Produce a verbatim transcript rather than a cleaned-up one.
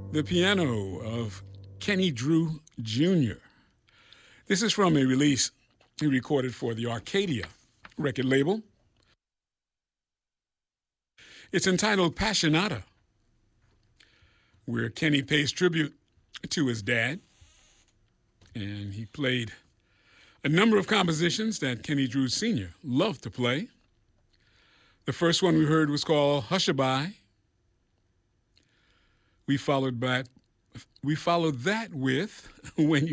The piano of Kenny Drew Junior This is from a release he recorded for the Arcadia record label. It's entitled Passionata, where Kenny pays tribute to his dad, and he played a number of compositions that Kenny Drew Senior loved to play. The first one we heard was called Hushabye. We followed back, we followed that with When You